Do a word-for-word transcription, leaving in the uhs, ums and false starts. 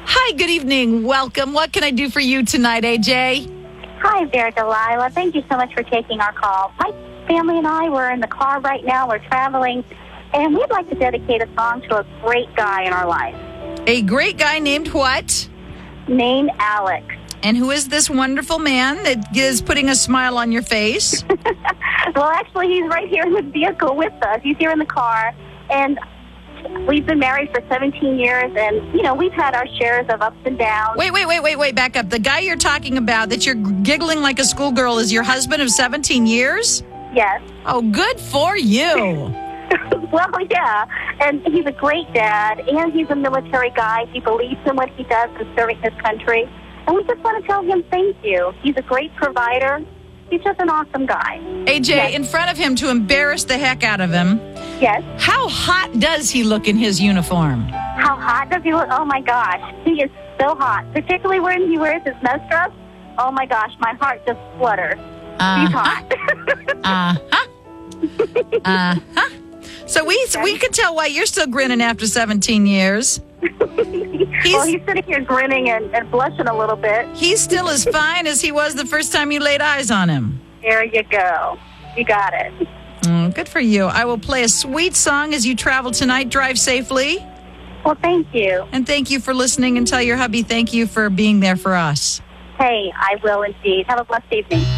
Hi, good evening. Welcome. What can I do for you tonight, A J? Hi there, Delilah. Thank you so much for taking our call. My family and I, we're in the car right now. We're traveling, and we'd like to dedicate a song to a great guy in our life. A great guy named what? Named Alex. And who is this wonderful man that is putting a smile on your face? Well, actually, he's right here in the vehicle with us. He's here in the car, and we've been married for seventeen years, and, you know, we've had our shares of ups and downs. Wait, wait, wait, wait, wait, back up. The guy you're talking about that you're giggling like a schoolgirl is your husband of seventeen years? Yes. Oh, good for you. Well, yeah, and he's a great dad, and he's a military guy. He believes in what he does in serving his country, and we just want to tell him thank you. He's a great provider. He's just an awesome guy. A J, Yes. in front of him to embarrass the heck out of him, Yes. how hot does he look in his uniform? How hot does he look? Oh, my gosh. He is so hot, particularly when he wears his mess dress. Oh, my gosh, my heart just flutters. Uh-huh. He's hot. Uh-huh. Uh-huh. So we we could tell why you're still grinning after seventeen years. Well, he's sitting here grinning and, and blushing a little bit. He's still as fine as he was the first time you laid eyes on him. There you go. You got it. Mm, good for you. I will play a sweet song as you travel tonight. Drive safely. Well, thank you. And thank you for listening, and tell your hubby thank you for being there for us. Hey, I will indeed. Have a blessed evening.